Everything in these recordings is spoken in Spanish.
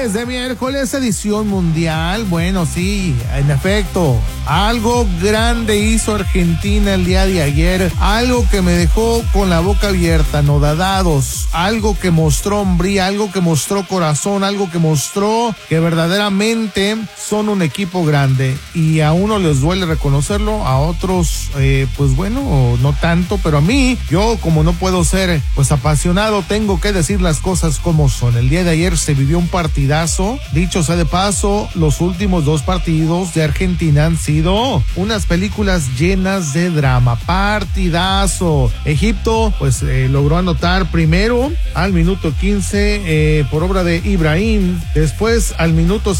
de miércoles, edición mundial. Bueno, sí, en efecto, algo grande hizo Argentina el día de ayer, algo que me dejó con la boca abierta, anodadados, algo que mostró hombría, algo que mostró corazón, algo que mostró que verdaderamente son un equipo grande, y a uno les duele reconocerlo, a otros, pues bueno, no tanto, pero a mí, yo como no puedo ser pues apasionado, tengo que decir las cosas como son. El día de ayer se vivió un partidazo. Dicho sea de paso, los últimos dos partidos de Argentina han sido unas películas llenas de drama. Partidazo. Egipto pues logró anotar primero al minuto 15 por obra de Ibrahim. Después al minuto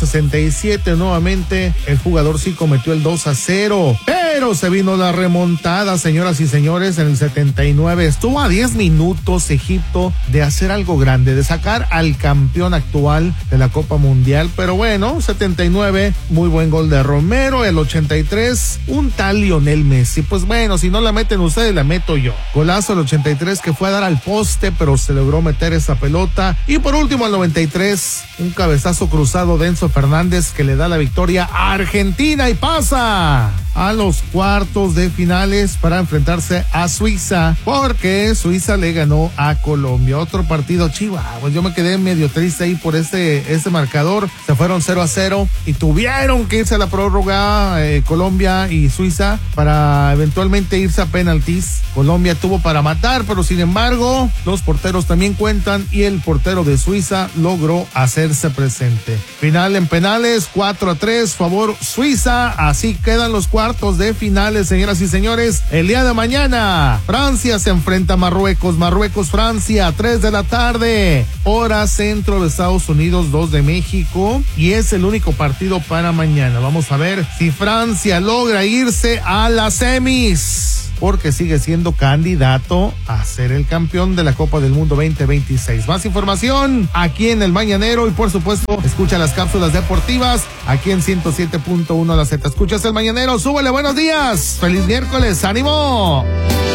67 nuevamente el jugador sí cometió el 2-0. Pero se vino la remontada, señoras y señores, en el 79. Estuvo a 10 minutos Egipto de hacer algo grande, de sacar al campeón actual de la Copa Mundial. Pero bueno, 79, muy buen gol de Romero. El 83, un tal Lionel Messi. Pues bueno, si no la meten ustedes, la meto yo. Golazo el 83 que fue a dar al poste, pero se logró meter esa pelota. Y por último, al 93, un cabezazo cruzado de Enzo Fernández que le da la victoria a Argentina y pasa a los cuartos de finales para enfrentarse a Suiza, porque Suiza le ganó a Colombia. Otro partido pues yo me quedé medio triste ahí por este marcador. Se fueron 0-0 y tuvieron que irse a la prórroga Colombia y Suiza para eventualmente irse a penaltis. Colombia tuvo para matar, pero sin embargo los porteros también cuentan y el portero de Suiza logró hacerse presente. Final en penales, 4-3, favor Suiza. Así quedan los cuartos de finales, señoras y señores. El día de mañana Francia se enfrenta a Marruecos. Francia, 3 de la tarde, hora centro de Estados Unidos, 2 de México, y es el único partido para mañana. Vamos a ver si Francia logra irse a las semis, porque sigue siendo candidato a ser el campeón de la Copa del Mundo 2026. Más información aquí en El Mañanero, y por supuesto, escucha las cápsulas deportivas aquí en 107.1 La Z. Escuchas El Mañanero, súbele, buenos días, feliz miércoles, ánimo.